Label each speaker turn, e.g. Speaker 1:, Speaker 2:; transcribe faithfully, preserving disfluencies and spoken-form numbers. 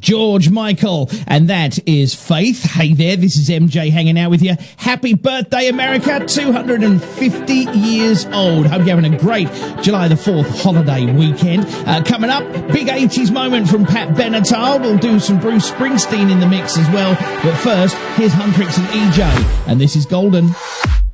Speaker 1: George Michael, and that is Faith. Hey there, this is M J hanging out with you. Happy birthday, America, two hundred fifty years old. Hope you're having a great July the fourth holiday weekend. Uh, coming up, big eighties moment from Pat Benatar. We'll do some Bruce Springsteen in the mix as well. But first, here's Huntrix and E J, and this is Golden.